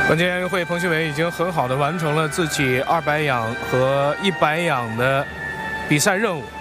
本届亚运会，彭旭伟已经很好的完成了自己200氧和100氧的比赛任务。